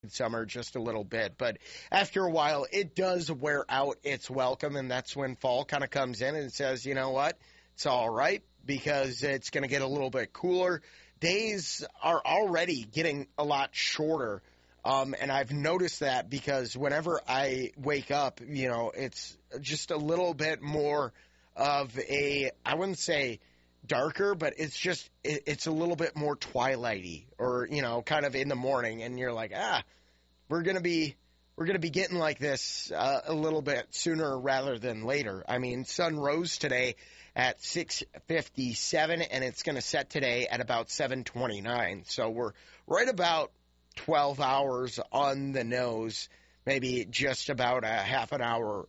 summer just a little bit, but after a while it does wear out its welcome, and that's when fall kind of comes in and says, you know what, it's all right because it's going to get a little bit cooler. Days are already getting a lot shorter, and I've noticed that because whenever I wake up, it's just a little bit more of I wouldn't say darker, but it's a little bit more twilighty, or kind of in the morning, and you're like, we're gonna be getting like this a little bit sooner rather than later. I mean, sun rose today at 6:57, and it's going to set today at about 7:29. So we're right about 12 hours on the nose, maybe just about a half an hour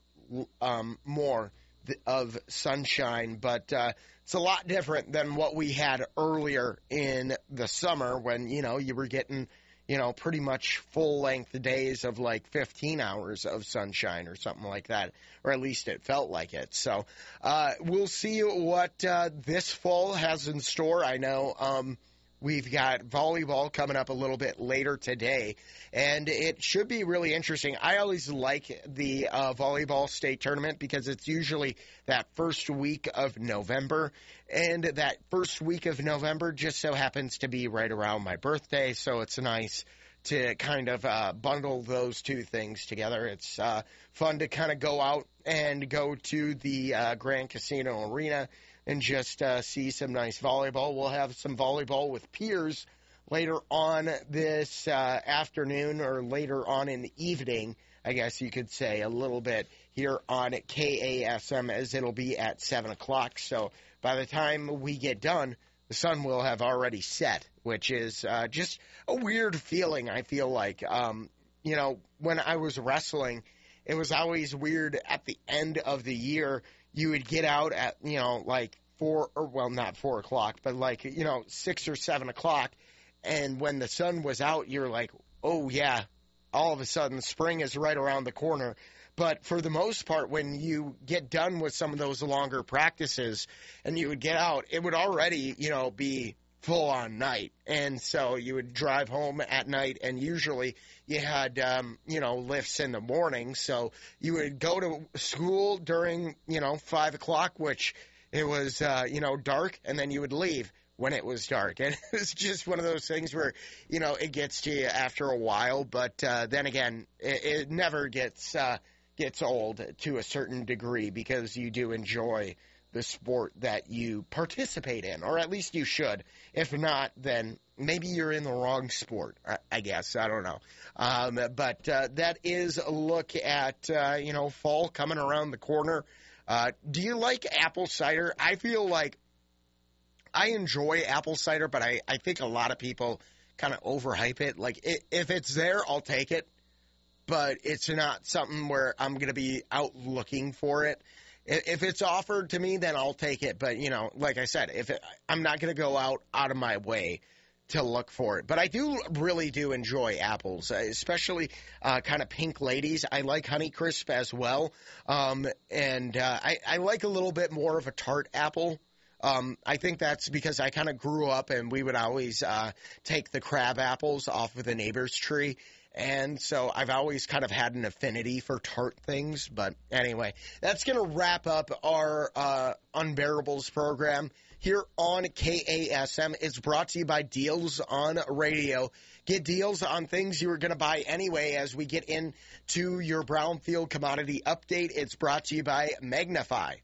more of sunshine, but it's a lot different than what we had earlier in the summer when, you were getting, pretty much full-length days of like 15 hours of sunshine or something like that, or at least it felt like it. So we'll see what this fall has in store. I know we've got volleyball coming up a little bit later today, and it should be really interesting. I always like the volleyball state tournament because it's usually that first week of November, and that first week of November just so happens to be right around my birthday, so it's nice to kind of bundle those two things together. It's fun to kind of go out and go to the Grand Casino Arena and just see some nice volleyball. We'll have some volleyball with peers later on this afternoon, or later on in the evening, I guess you could say, a little bit here on KASM, as it'll be at 7 o'clock. So by the time we get done, the sun will have already set, which is just a weird feeling, I feel like. When I was wrestling, it was always weird at the end of the year. You would get out at, like 4, or well, not 4 o'clock, but like, 6 or 7 o'clock. And when the sun was out, you're like, oh yeah, all of a sudden spring is right around the corner. But for the most part, when you get done with some of those longer practices and you would get out, it would already, be full on night. And so you would drive home at night, and usually you had, lifts in the morning. So you would go to school during, 5 o'clock, which it was, dark, and then you would leave when it was dark. And it was just one of those things where, it gets to you after a while. But then again, it never gets old to a certain degree, because you do enjoy the sport that you participate in, or at least you should. If not, then maybe you're in the wrong sport, I guess. I don't know. But that is a look at, fall coming around the corner. Do you like apple cider? I feel like I enjoy apple cider, but I think a lot of people kind of overhype it. Like, if it's there, I'll take it, but it's not something where I'm going to be out looking for it. If it's offered to me, then I'll take it. But, like I said, I'm not going to go out of my way to look for it. But I really do enjoy apples, especially kind of pink ladies. I like Honeycrisp as well. And I like a little bit more of a tart apple. I think that's because I kind of grew up and we would always take the crab apples off of the neighbor's tree. And so I've always kind of had an affinity for tart things. But anyway, that's going to wrap up our Unbearables program here on KASM. It's brought to you by Deals on Radio. Get deals on things you were going to buy anyway as we get into your Brownfield commodity update. It's brought to you by Magnify.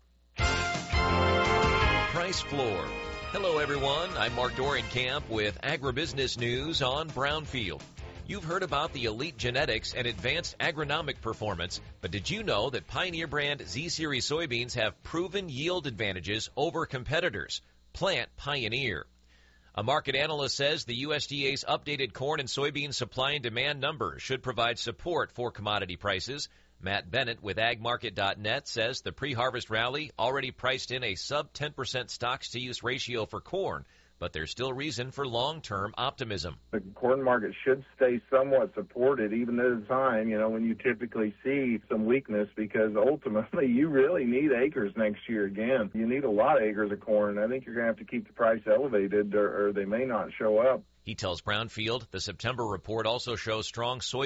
Price Floor. Hello, everyone. I'm Mark Dorenkamp with Agribusiness News on Brownfield. You've heard about the elite genetics and advanced agronomic performance, but did you know that Pioneer brand Z-Series soybeans have proven yield advantages over competitors? Plant Pioneer. A market analyst says the USDA's updated corn and soybean supply and demand numbers should provide support for commodity prices. Matt Bennett with agmarket.net says the pre-harvest rally already priced in a sub-10% stocks-to-use ratio for corn, but there's still reason for long-term optimism. The corn market should stay somewhat supported even at a time, when you typically see some weakness, because ultimately you really need acres next year again. You need a lot of acres of corn. I think you're going to have to keep the price elevated or they may not show up. He tells Brownfield the September report also shows strong soy